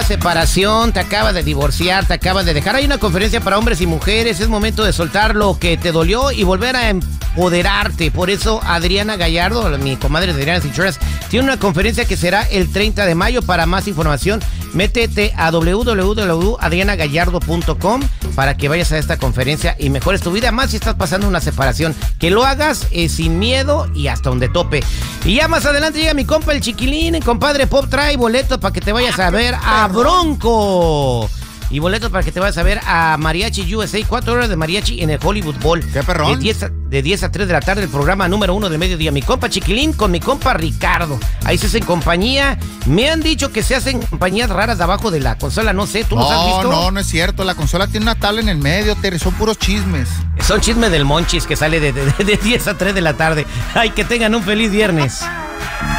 una separación, te acabas de divorciar, te acabas de dejar. Hay una conferencia para hombres y mujeres. Es momento de soltar lo que te dolió y volver a empoderarte. Por eso Adriana Gallardo, mi comadre de Adriana Cinchuras, tiene una conferencia que será el 30 de mayo. Para más información, métete a www.adrianagallardo.com para que vayas a esta conferencia y mejores tu vida. Más si estás pasando una separación, que lo hagas sin miedo y hasta donde tope. Y ya más adelante llega mi compa el Chiquilín. El compadre Pop trae boletos para que te vayas a ver a Bronco. Y boletos para que te vayas a ver a Mariachi USA, 4 horas de mariachi en el Hollywood Bowl. ¿Qué perrón? De 10 a 3 de la tarde, el programa número 1 del mediodía. Mi compa Chiquilín con mi compa Ricardo. Ahí se hacen compañía. Me han dicho que se hacen compañías raras de abajo de la consola. No sé, ¿tú los has visto? No es cierto. La consola tiene una tabla en el medio, Terry. Son puros chismes. Son chismes del Monchis que sale de 10 a 3 de la tarde. Ay, que tengan un feliz viernes.